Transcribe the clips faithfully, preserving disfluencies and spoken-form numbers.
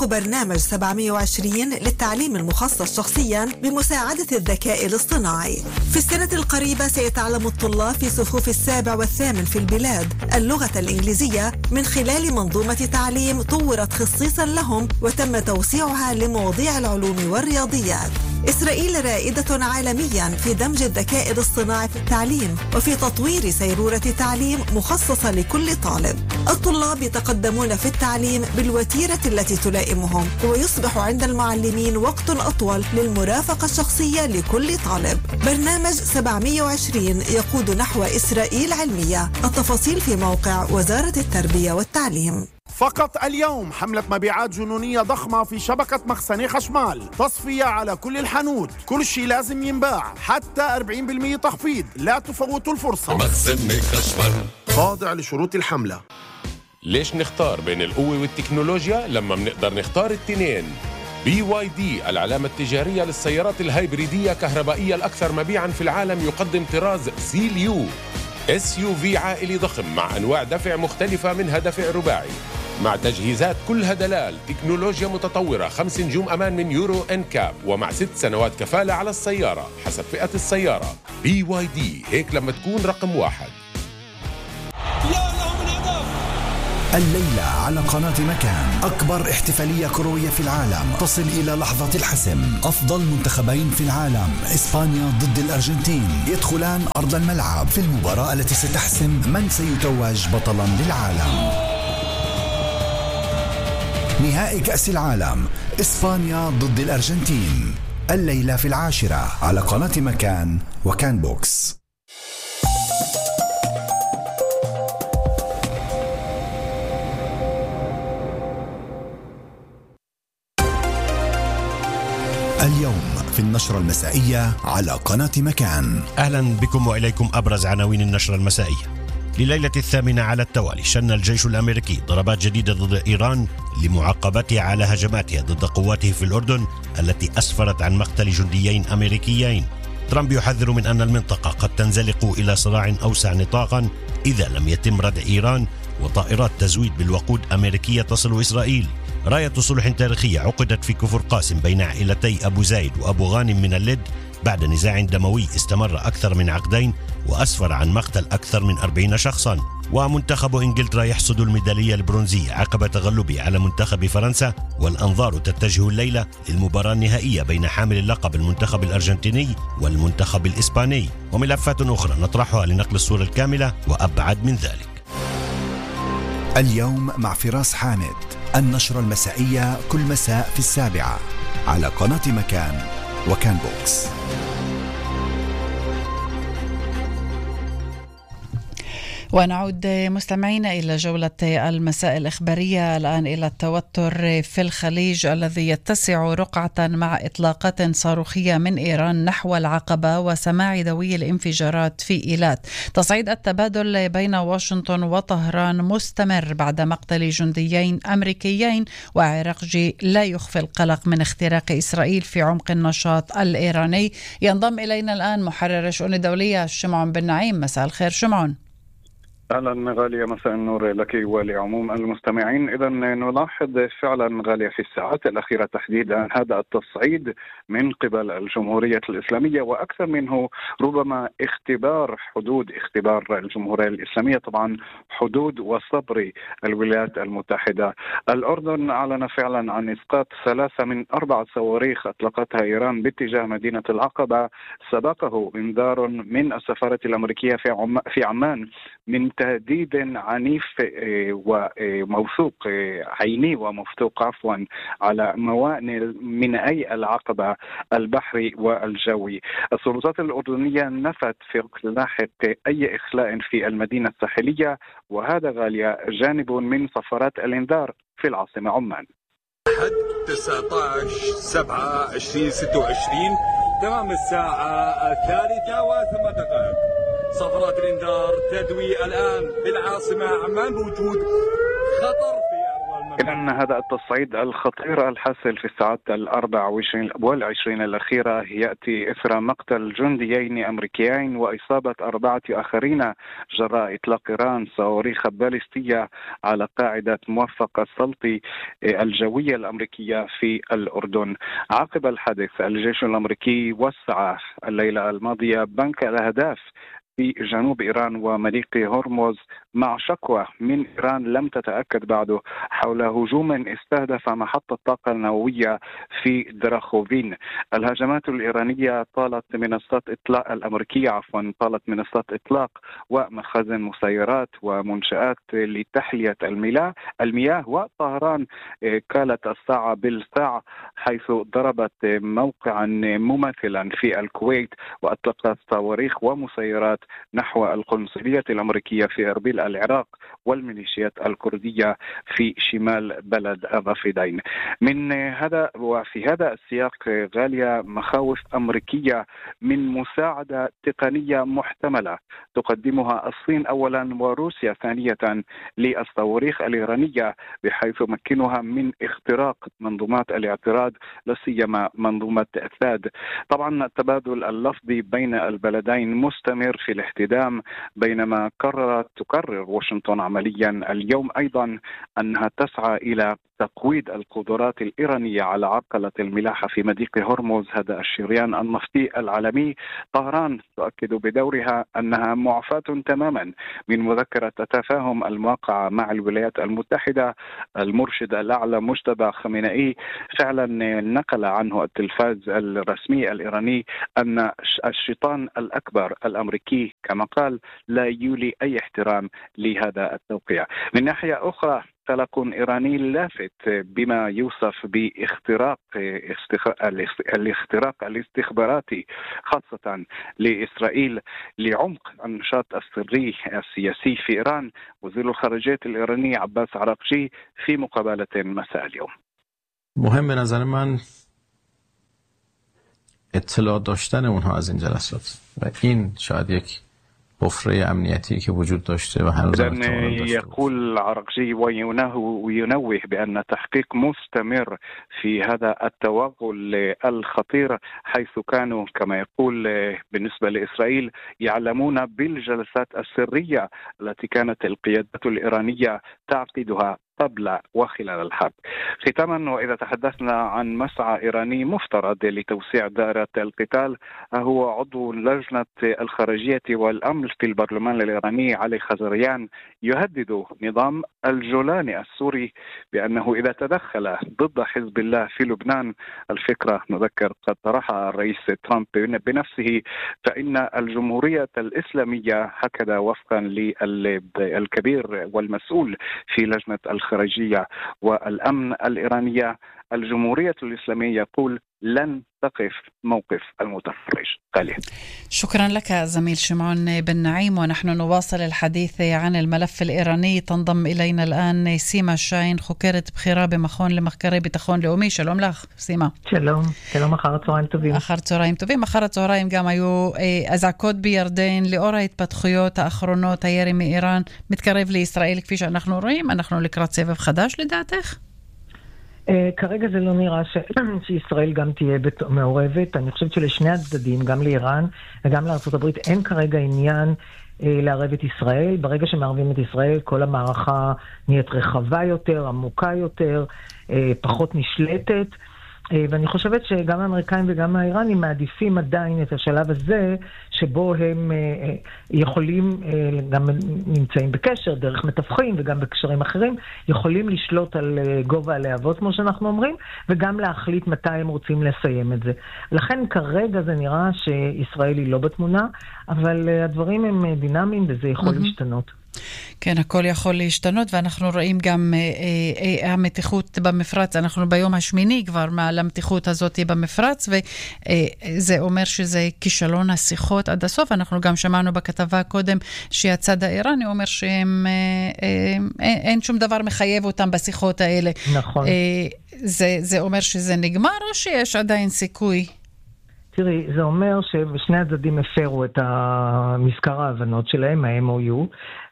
ينطلق برنامج سبعمئة وعشرين للتعليم المخصص شخصيا بمساعدة الذكاء الاصطناعي. في السنة القريبة سيتعلم الطلاب في صفوف السابع والثامن في البلاد اللغة الإنجليزية من خلال منظومة تعليم طورت خصيصا لهم وتم توسيعها لمواضيع العلوم والرياضيات. إسرائيل رائدة عالميا في دمج الذكاء الاصطناعي في التعليم وفي تطوير سيرورة تعليم مخصصة لكل طالب. الطلاب يتقدمون في التعليم بالوتيرة التي تلائمهم، ويصبح عند المعلمين وقت أطول للمرافقة الشخصية لكل طالب. برنامج سبعمئة وعشرين يقود نحو إسرائيل علمية. التفاصيل في موقع وزارة التربية والتعليم. فقط اليوم حملة مبيعات جنونية ضخمة في شبكة مخزني خشمال، تصفية على كل الحانوت، كل شيء لازم ينباع، حتى أربعين بالمئة تخفيض، لا تفوتوا الفرصة. مخزني خشمال خاضع لشروط الحملة. ليش نختار بين القوة والتكنولوجيا لما بنقدر نختار التنين؟ بي واي دي العلامة التجارية للسيارات الهايبريدية كهربائية الأكثر مبيعاً في العالم يقدم طراز سيليو اس يو في عائلي ضخم مع أنواع دفع مختلفة، منها دفع رباعي مع تجهيزات كلها دلال، تكنولوجيا متطورة، خمس نجوم أمان من يورو إن كاب، ومع ست سنوات كفالة على السيارة حسب فئة السيارة. بي واي دي، هيك لما تكون رقم واحد. الليلة على قناة مكان أكبر احتفالية كروية في العالم تصل إلى لحظة الحسم. أفضل منتخبين في العالم إسبانيا ضد الأرجنتين يدخلان أرض الملعب في المباراة التي ستحسم من سيتوج بطلا للعالم. نهائي كأس العالم إسبانيا ضد الأرجنتين الليلة في العاشرة على قناة مكان وكان بوكس. اليوم في النشرة المسائية على قناة مكان. أهلا بكم وإليكم أبرز عناوين النشرة المسائية. لليلة الثامنة على التوالي شن الجيش الأمريكي ضربات جديدة ضد إيران لمعاقبتها على هجماتها ضد قواته في الأردن التي أسفرت عن مقتل جنديين أمريكيين. ترامب يحذر من أن المنطقة قد تنزلق إلى صراع أوسع نطاقا إذا لم يتم ردع إيران، وطائرات تزويد بالوقود أمريكية تصل إسرائيل. راية صلح تاريخية عقدت في كفر قاسم بين عائلتي أبو زايد وأبو غانم من اللد بعد نزاع دموي استمر أكثر من عقدين وأسفر عن مقتل أكثر من أربعين شخصا. ومنتخب إنجلترا يحصد الميدالية البرونزية عقب تغلبه على منتخب فرنسا، والأنظار تتجه الليلة للمباراة النهائية بين حامل اللقب المنتخب الأرجنتيني والمنتخب الإسباني. وملفات أخرى نطرحها لنقل الصورة الكاملة وأبعد من ذلك. اليوم مع فراس حامد، النشرة المسائية كل مساء في السابعة على قناة مكان وكان بوكس. ونعود مستمعين إلى جولة المساء الإخبارية. الآن إلى التوتر في الخليج الذي يتسع رقعة مع إطلاقات صاروخية من إيران نحو العقبة وسماع دوي الانفجارات في إيلات. تصعيد التبادل بين واشنطن وطهران مستمر بعد مقتل جنديين أمريكيين، وعراقجي لا يخفي القلق من اختراق إسرائيل في عمق النشاط الإيراني. ينضم إلينا الآن محرر الشؤون الدولية شمعون بن نعيم. مساء الخير شمعون. أهلا غالية، مساء النور لك ولعموم المستمعين. إذا نلاحظ فعلا غالية في الساعات الأخيرة تحديدا هذا التصعيد من قبل الجمهورية الإسلامية، وأكثر منه ربما اختبار حدود اختبار الجمهورية الإسلامية، طبعا حدود وصبر الولايات المتحدة. الأردن أعلن فعلا عن إسقاط ثلاثة من أربع صواريخ أطلقتها إيران باتجاه مدينة العقبة، سبقه إنذار من السفارة الأمريكية في عم في عمان من تهديد عنيف وموثوق عيني وموثوق عفوا على موانئ من أي العقبة البحري والجوي. السلطات الأردنية نفت في وقت لاحق أي إخلاء في المدينة الساحلية، وهذا غالية جانب من صفارات الإنذار في العاصمة عمان. أحد تسعة عشر سبعة عشرين ستة وعشرين تمام الساعة الثالثة وثمان دقائق، صفارات الإنذار تدوي الآن بالعاصمة عمان بوجود خطر في أرض المملكة. هذا التصعيد الخطير الحاصل في الساعات الأربع والعشرين الأخيرة يأتي إثر مقتل جنديين أمريكيين وإصابة أربعة آخرين جراء إطلاق إيران صواريخ باليستية على قاعدة موفق السلطي الجوية الأمريكية في الأردن. عقب الحادث الجيش الأمريكي وسع الليلة الماضية بنك الأهداف في جنوب إيران ومضيق هرمز مع شكوى من إيران لم تتأكد بعده حول هجوم استهدف محطة الطاقة النووية في دراخوفين. الهجمات الإيرانية طالت منصات إطلاق الأمريكية عفوا طالت منصات إطلاق ومخازن مسيرات ومنشآت لتحلية المياه المياه وطهران كالت الساعة بالساعة حيث ضربت موقعا مماثلا في الكويت وأطلقت صواريخ ومسيرات نحو القنصلية الأمريكية في إربيل العراق والميليشيات الكردية في شمال بلد الرافدين. من هذا وفي هذا السياق غالية مخاوف أمريكية من مساعدة تقنية محتملة تقدمها الصين أولا وروسيا ثانية للصواريخ الإيرانية بحيث يمكنها من اختراق منظومات الاعتراض لا سيما منظومة ثاد. طبعا التبادل اللفظي بين البلدين مستمر في الاحتدام بينما قررت تكرر واشنطن عمليا اليوم أيضا أنها تسعى إلى تقويض القدرات الإيرانية على عرقلة الملاحة في مضيق هرمز هذا الشريان النفطي العالمي. طهران تؤكد بدورها أنها معفاة تماما من مذكرة التفاهم الموقعة مع الولايات المتحدة. المرشد الأعلى مجتبى خامنئي فعلا نقل عنه التلفاز الرسمي الإيراني أن الشيطان الأكبر الأمريكي كما قال لا يولي أي احترام لهذا التوقيع. من ناحية أخرى قلق إيراني لافت بما يوصف باختراق الاختراق الاستخباراتي خاصة لإسرائيل لعمق النشاط السري السياسي في إيران. وزير الخارجية الإيراني عباس عراقچی في مقابلة مساء اليوم مهم به نظر من اطلاع داشتن اونها از این جلسات و این شاید یک حفره امنیتی که وجود داشته و هنوز يقول عراقچی وينوه بأن تحقيق مستمر في هذا التوغل الخطير حيث كانوا كما يقول بالنسبة لإسرائيل يعلمون بالجلسات السرية التي كانت القيادات الإيرانية تعقدها قبل وخلال الحرب. ختاما وإذا تحدثنا عن مسعى إيراني مفترض لتوسيع دائرة القتال هو عضو لجنة الخارجية والأمن في البرلمان الإيراني علي خزريان يهدد نظام الجولاني السوري بأنه إذا تدخل ضد حزب الله في لبنان الفكرة نذكر قد طرحها الرئيس ترامب بنفسه فإن الجمهورية الإسلامية هكذا وفقا للكبير والمسؤول في لجنة الخارجية والأمن الإيرانية الجمهورية الإسلامية يقول لن تقف موقف المتفرج. غالية شكرا لك زميل شمعون بن نعيم ونحن نواصل الحديث عن الملف الإيراني. تنضم إلينا الآن سيما شاين خוקרת בכירה במכון למחקרי ביטחון לאומי. שלום לך סימה. שלום, שלום אחר הצהריים טובים. אחר צהריים טובים. אחר הצהריים גם היו אזעקות בירדן לאור ההתפתחויות האחרונות. הירי מאיראן מתקרב לישראל כפי שאנחנו רואים. אנחנו לקראת סבב חדש לדעתך? Uh, כרגע זה לא נראה ש... שישראל גם תהיה מעורבת. אני חושבת שלשני הצדדים, גם לאיראן וגם לארצות הברית, אין כרגע עניין uh, לערב את ישראל. ברגע שמערבים את ישראל, כל המערכה נהיית רחבה יותר, עמוקה יותר, uh, פחות נשלטת. ואני חושבת שגם האמריקאים וגם האיראנים מעדיפים עדיין את השלב הזה שבו הם יכולים, גם נמצאים בקשר דרך מתווכים וגם בקשרים אחרים, יכולים לשלוט על גובה הלהבות כמו שאנחנו אומרים, וגם להחליט מתי הם רוצים לסיים את זה. לכן כרגע זה נראה שישראל היא לא בתמונה, אבל הדברים הם דינמיים וזה יכול להשתנות. כן, הכל יכול להשתנות, ואנחנו רואים גם אה, אה, המתיחות במפרץ. אנחנו ביום השמיני כבר מעל המתיחות הזאת במפרץ, וזה אומר שזה כישלון השיחות עד הסוף. אנחנו גם שמענו בכתבה קודם שהצד האיראני אומר שהם אה, אה, אין שום דבר מחייב אותם בשיחות האלה. נכון. אה, זה, זה אומר שזה נגמר או שיש עדיין סיכוי? תראי, זה אומר ששני הצדדים הפרו את מזכר ההבנות שלהם, ה-אם או יו,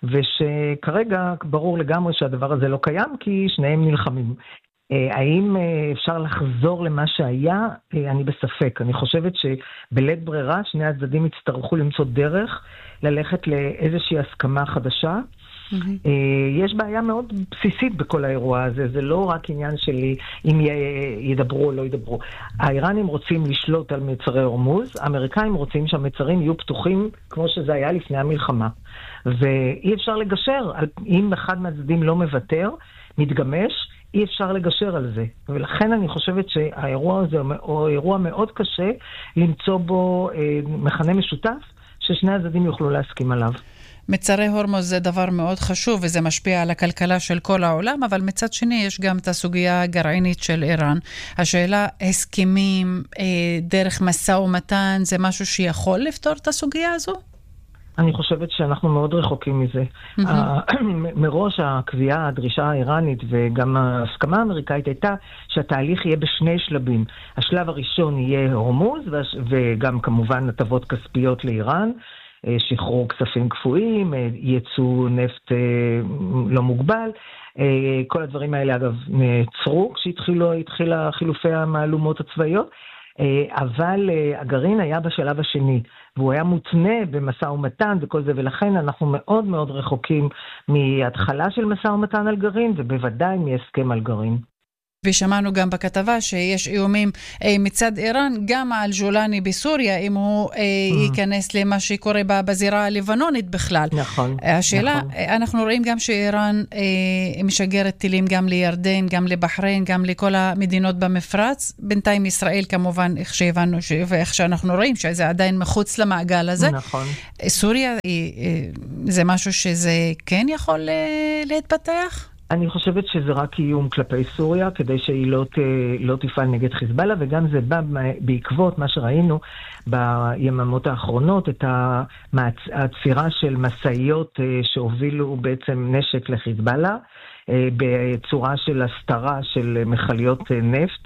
ושכרגע ברור לגמרי שהדבר הזה לא קיים, כי שניהם נלחמים. האם אפשר לחזור למה שהיה? אני בספק. אני חושבת שבלית ברירה שני הצדדים יצטרכו למצוא דרך ללכת לאיזושהי הסכמה חדשה. Mm-hmm. יש בעיה מאוד בסיסית בכל האירוע הזה, זה לא רק עניין שלי אם ידברו או לא ידברו. האיראנים רוצים לשלוט על מצרי הורמוז, האמריקאים רוצים שהמצרים יהיו פתוחים כמו שזה היה לפני המלחמה. ואי אפשר לגשר, אם אחד מהצדדים לא מוותר, מתגמש, אי אפשר לגשר על זה. ולכן אני חושבת שהאירוע הזה הוא אירוע מאוד קשה למצוא בו אה, מכנה משותף ששני הצדדים יוכלו להסכים עליו. מצרי הורמוז זה דבר מאוד חשוב וזה משפיע על הכלכלה של כל העולם, אבל מצד שני יש גם את הסוגיה הגרעינית של איראן. השאלה, הסכמים, אה, דרך מסע ומתן, זה משהו שיכול לפתור את הסוגיה הזו? אני חושבת שאנחנו מאוד רחוקים מזה. מראש הקביעה, הדרישה האיראנית וגם ההסכמה האמריקאית הייתה שהתהליך יהיה בשני שלבים. השלב הראשון יהיה הורמוז וגם כמובן הטבות כספיות לאיראן, שחרור כספים קפואים, ייצוא נפט לא מוגבל. כל הדברים האלה אגב נעצרו כשהתחילו התחילה חילופי המהלומות הצבאיות. אבל הגרעין היה בשלב השני, והוא היה מותנה במשא ומתן וכל זה, ולכן אנחנו מאוד מאוד רחוקים מהתחלה של משא ומתן על גרעין, ובוודאי מהסכם על גרעין. ושמענו גם בכתבה שיש איומים אה, מצד איראן, גם על ג'ולני בסוריה, אם הוא אה, mm. ייכנס למה שקורה בזירה הלבנונית בכלל. נכון. השאלה, נכון. אנחנו רואים גם שאיראן אה, משגרת טילים גם לירדן, גם לבחריין, גם לכל המדינות במפרץ. בינתיים ישראל כמובן, איך שהבנו, ואיך שאנחנו רואים, שזה עדיין מחוץ למעגל הזה. נכון. סוריה, אה, אה, זה משהו שזה כן יכול אה, להתפתח? אני חושבת שזה רק איום כלפי סוריה, כדי שהיא לא, ת, לא תפעל נגד חיזבאללה, וגם זה בא בעקבות מה שראינו ביממות האחרונות, את העצירה של מסעיות שהובילו בעצם נשק לחיזבאללה, בצורה של הסתרה של מכליות נפט,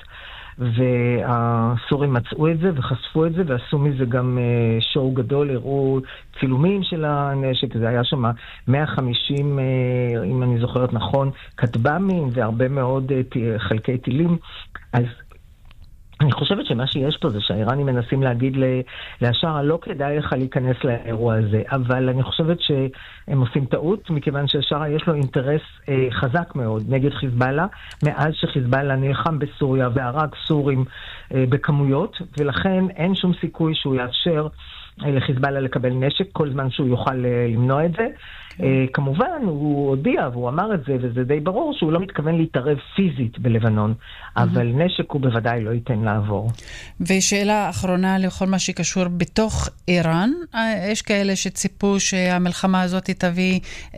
והסורים מצאו את זה וחשפו את זה ועשו מזה גם שואו גדול, הראו צילומים של הנשק, זה היה שם מאה וחמישים, אם אני זוכרת נכון, כטב"מים והרבה מאוד חלקי טילים. אז אני חושבת שמה שיש פה זה שהאיראנים מנסים להגיד להשארה, לא כדאי לך להיכנס לאירוע הזה, אבל אני חושבת שהם עושים טעות, מכיוון שהשארה יש לו אינטרס אה, חזק מאוד נגד חיזבאללה, מאז שחיזבאללה נלחם בסוריה והרג סורים אה, בכמויות, ולכן אין שום סיכוי שהוא יאפשר אה, לחיזבאללה לקבל נשק, כל זמן שהוא יוכל אה, למנוע את זה. Uh, כמובן, הוא הודיע, והוא אמר את זה, וזה די ברור שהוא לא מתכוון להתערב פיזית בלבנון, mm-hmm. אבל נשק הוא בוודאי לא ייתן לעבור. ושאלה אחרונה לכל מה שקשור בתוך איראן, יש כאלה שציפו שהמלחמה הזאת תביא אה,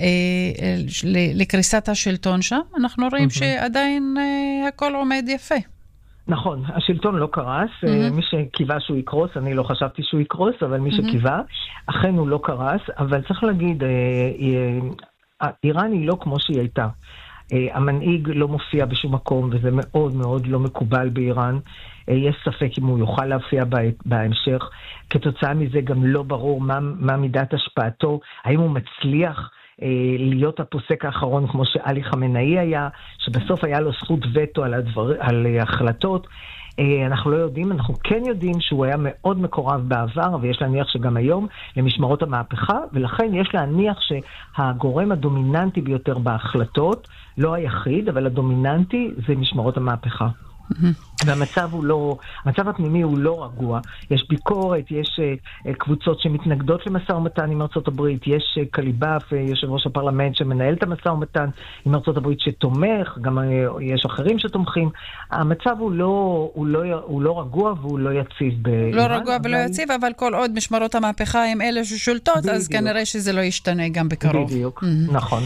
לקריסת השלטון שם, אנחנו רואים mm-hmm. שעדיין אה, הכל עומד יפה. נכון, השלטון לא קרס, mm-hmm. מי שקיווה שהוא יקרוס, אני לא חשבתי שהוא יקרוס, אבל מי mm-hmm. שקיווה, אכן הוא לא קרס, אבל צריך להגיד, איראן היא לא כמו שהיא הייתה. המנהיג לא מופיע בשום מקום, וזה מאוד מאוד לא מקובל באיראן. יש ספק אם הוא יוכל להופיע בהמשך. כתוצאה מזה גם לא ברור מה, מה מידת השפעתו, האם הוא מצליח להיות הפוסק האחרון כמו שאלי חמינאי היה, שבסוף היה לו זכות וטו על, הדבר, על החלטות. אנחנו לא יודעים, אנחנו כן יודעים שהוא היה מאוד מקורב בעבר, ויש להניח שגם היום, למשמרות המהפכה, ולכן יש להניח שהגורם הדומיננטי ביותר בהחלטות, לא היחיד, אבל הדומיננטי זה משמרות המהפכה. והמצב הוא לא, המצב הפנימי הוא לא רגוע. יש ביקורת, יש uh, קבוצות שמתנגדות למשא ומתן עם ארצות הברית, יש uh, קליבאף, uh, יושב ראש הפרלמנט שמנהל את המשא ומתן עם ארצות הברית שתומך, גם uh, יש אחרים שתומכים. המצב הוא לא, הוא לא, הוא לא רגוע והוא לא יציב באיראן. לא רגוע אבל... ולא יציב, אבל כל עוד משמרות המהפכה הם אלה ששולטות, בדיוק. אז כנראה שזה לא ישתנה גם בקרוב. בדיוק, mm-hmm. נכון.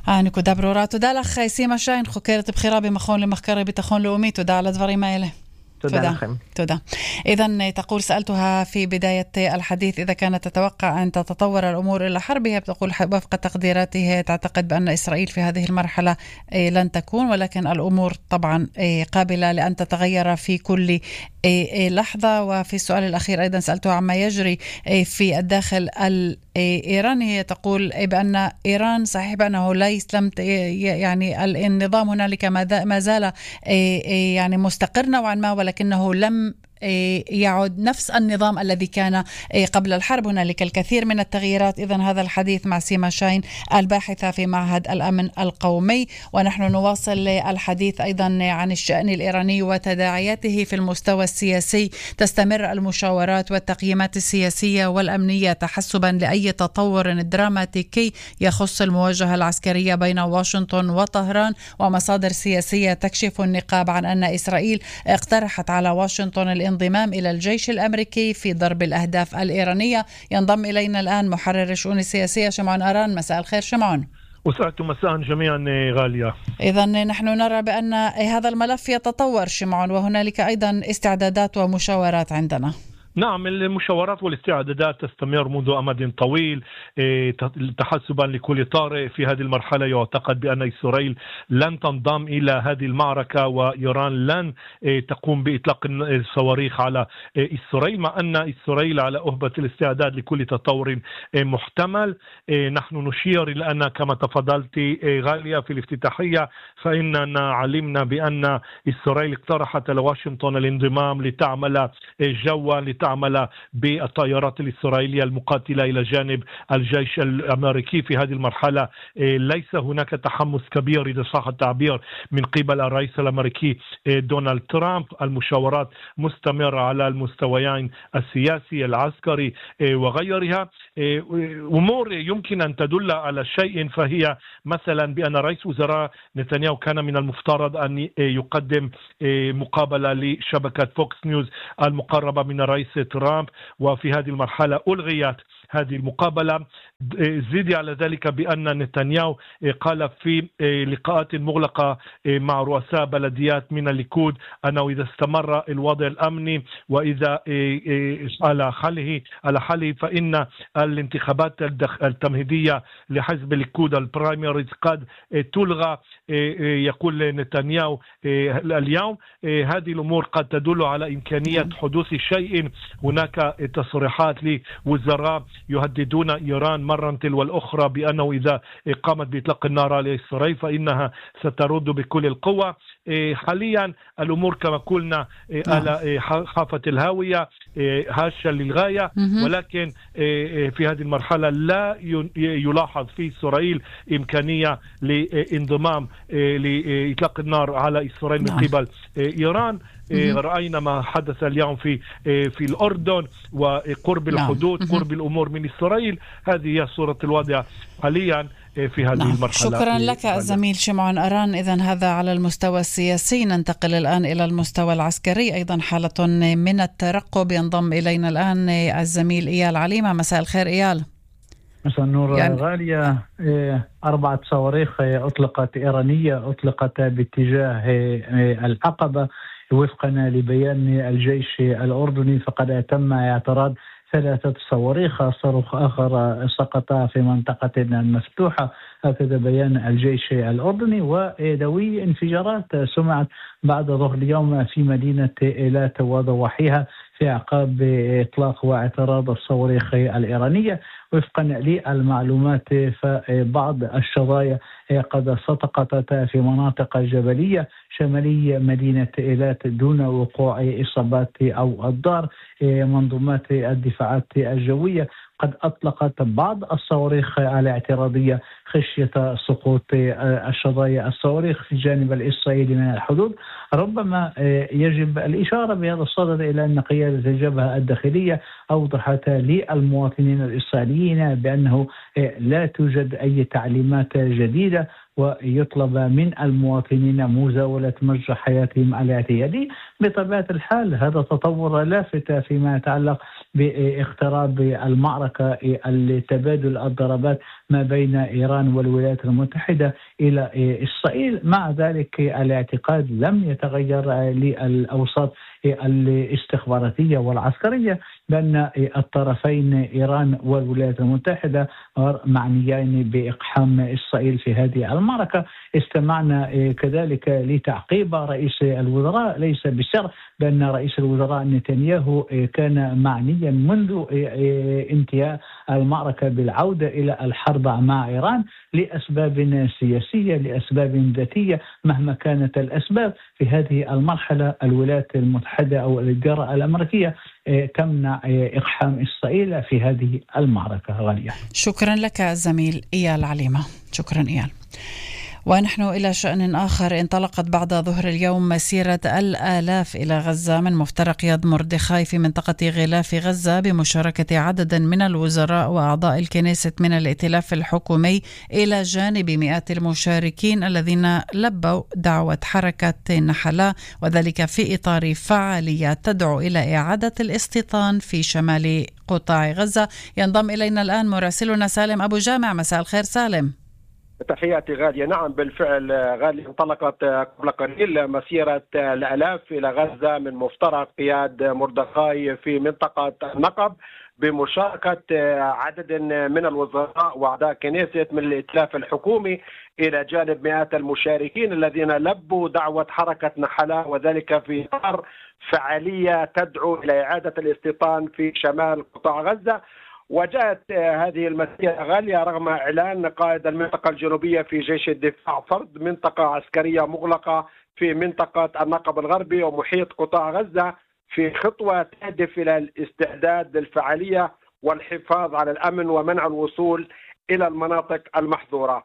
הנקודה ברורה. תודה לך, סימה שיין, חוקרת בחירה במכון למחקרי ביטחון לאומי. תודה על הדברים האלה. تدا. تدا. إذن تقول سألتها في بداية الحديث إذا كانت تتوقع أن تتطور الأمور إلى حربها، بتقول وفق تقديراتها تعتقد بأن إسرائيل في هذه المرحلة لن تكون، ولكن الأمور طبعا قابلة لأن تتغير في كل لحظة. وفي السؤال الأخير أيضا سألتها عما يجري في الداخل الإيراني، هي تقول بأن إيران صحيح بأنه ليس لم يعني النظام هنالك ما زال يعني مستقر نوعا ما، ولكنه لم يعود نفس النظام الذي كان قبل الحرب، هنالك الكثير من التغييرات. إذن هذا الحديث مع سيما شاين الباحثة في معهد الأمن القومي، ونحن نواصل الحديث أيضا عن الشأن الإيراني وتداعياته في المستوى السياسي. تستمر المشاورات والتقييمات السياسية والأمنية تحسبا لأي تطور دراماتيكي يخص المواجهة العسكرية بين واشنطن وطهران، ومصادر سياسية تكشف النقاب عن أن إسرائيل اقترحت على واشنطن الانضمام إلى الجيش الأمريكي في ضرب الأهداف الإيرانية. ينضم إلينا الآن محرر الشؤون السياسية شمعون أران. مساء الخير شمعون. وسعدتم مساء جميعا غالية. إذن نحن نرى بأن هذا الملف يتطور شمعون، وهنالك أيضا استعدادات ومشاورات عندنا. نعم، المشاورات والاستعدادات تستمر منذ أمد طويل تحسبا لكل طارئ. في هذه المرحلة يعتقد بأن إسرائيل لن تنضم إلى هذه المعركة، وإيران لن تقوم بإطلاق الصواريخ على إسرائيل، مع أن إسرائيل على أهبة الاستعداد لكل تطور محتمل. نحن نشير إلى أن كما تفضلت غالية في الافتتاحية، فإننا علمنا بأن إسرائيل اقترحت على واشنطن الانضمام لتعمل جوا لتعمل تعمل بالطائرات الإسرائيلية المقاتلة إلى جانب الجيش الأمريكي. في هذه المرحلة ليس هناك تحمس كبير إذا صح التعبير من قبل الرئيس الأمريكي دونالد ترامب. المشاورات مستمرة على المستويين السياسي العسكري وغيرها. أمور يمكن أن تدل على شيء، فهي مثلا بأن رئيس وزراء نتنياهو كان من المفترض أن يقدم مقابلة لشبكة فوكس نيوز المقربة من الرئيس ترامب، وفي هذه المرحلة ألغيت هذه المقابلة. زيد على ذلك بأن نتنياهو قال في لقاءات مغلقة مع رؤساء بلديات من الليكود أنه إذا استمر الوضع الأمني وإذا على حاله على حاله فإن الانتخابات التمهيدية لحزب الليكود البرايمريز قد تلغى. يقول نتنياهو اليوم هذه الأمور قد تدل على إمكانية حدوث شيء. هناك تصريحات لوزراء يهددون إيران مرة تلو الأخرى بأنه إذا قامت بإطلاق النار على إسرائيل فإنها سترد بكل القوة. حاليا الأمور كما قلنا على حافة الهاوية، هاشة للغاية، ولكن في هذه المرحلة لا يلاحظ في إسرائيل إمكانية لانضمام لإطلاق النار على إسرائيل من قبل إيران. رأينا ما حدث اليوم في في الأردن وقرب الحدود، قرب الأمور من إسرائيل. هذه هي صورة الوضع حاليا في هذه نعم. المرحلة. شكرا لك الزميل شمعون أران. إذن هذا على المستوى السياسي. ننتقل الآن إلى المستوى العسكري، أيضا حالة من الترقب. ينضم إلينا الآن الزميل إيال عليمة. مساء الخير إيال. مساء النور يعني... غالية. أربعة صواريخ أطلقت إيرانية أطلقت باتجاه العقبة وفقا لبيان الجيش الأردني، فقد تم اعتراض ثلاثة صواريخ. صاروخ آخر سقط في منطقة مفتوحة، هكذا بيان الجيش الأردني. ويدوي انفجارات سمعت بعد ظهر اليوم في مدينة إيلات وضواحيها في أعقاب إطلاق واعتراض الصواريخ الإيرانية. وفقا للمعلومات فبعض الشظايا قد سقطت في مناطق جبلية شمالي مدينة إيلات دون وقوع إصابات أو أضرار. منظومات الدفاعات الجوية قد أطلقت بعض الصواريخ الاعتراضية خشية سقوط الشظايا الصواريخ في الجانب الإسرائيلي من الحدود. ربما يجب الإشارة بهذا الصدد إلى أن قيادة الجبهة الداخلية أوضحت للمواطنين الإسرائيليين بأنه لا توجد أي تعليمات جديدة ويطلب من المواطنين مزاولة مجرى حياتهم الاعتيادي. بطبيعة الحال هذا تطور لافت فيما يتعلق باقتراب المعركة لتبادل الضربات ما بين إيران والولايات المتحدة إلى إسرائيل. مع ذلك الاعتقاد لم يتغير للأوساط الاستخباراتية والعسكرية بأن الطرفين إيران والولايات المتحدة معنيين بإقحام إسرائيل في هذه المعركة. استمعنا كذلك لتعقيب رئيس الوزراء ليس بسر بأن رئيس الوزراء نتنياهو كان معنيا منذ انتهاء المعركة بالعودة إلى الحرب مع إيران لأسباب سياسية لأسباب ذاتية. مهما كانت الأسباب في هذه المرحلة الولايات المتحدة أو الإدارة الأمريكية تمنع إقحام إسرائيل في هذه المعركة. غالية، شكرا لك زميل إيال عليمة. شكرا إيال. ونحن إلى شأن آخر. انطلقت بعد ظهر اليوم مسيرة الآلاف إلى غزة من مفترق يد مردخاي في منطقة غلاف غزة بمشاركة عدد من الوزراء وأعضاء الكنيسة من الائتلاف الحكومي إلى جانب مئات المشاركين الذين لبوا دعوة حركة نحلا، وذلك في إطار فعاليات تدعو إلى إعادة الاستيطان في شمال قطاع غزة. ينضم إلينا الآن مراسلنا سالم أبو جامع. مساء الخير سالم. تحياتي غالية. نعم بالفعل غالية، انطلقت قبل قليل مسيرة الآلاف إلى غزة من مفترق يد مردخاي في منطقة النقب بمشاركة عدد من الوزراء وأعضاء كنيسة من الائتلاف الحكومي إلى جانب مئات المشاركين الذين لبوا دعوة حركة نحلا، وذلك في إطار فعالية تدعو إلى إعادة الاستيطان في شمال قطاع غزة. وجاءت هذه المسيرة غالية رغم إعلان قائد المنطقة الجنوبية في جيش الدفاع فرض منطقة عسكرية مغلقة في منطقة النقب الغربي ومحيط قطاع غزة في خطوة تهدف إلى الاستعداد للفعالية والحفاظ على الأمن ومنع الوصول إلى المناطق المحظورة.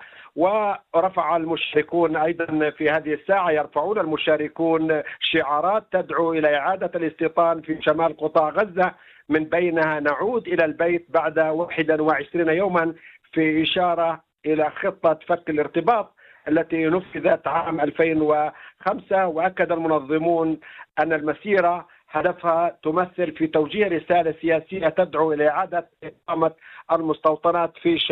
ورفع المشاركون أيضا في هذه الساعة يرفعون المشاركون شعارات تدعو إلى إعادة الاستيطان في شمال قطاع غزة، من بينها نعود إلى البيت بعد واحد وعشرين يوما، في إشارة إلى خطة فك الارتباط التي نفذت عام ألفين وخمسة. وأكد المنظمون أن المسيرة هدفها تمثل في توجيه رسالة سياسية تدعو إلى إعادة إقامة المستوطنات في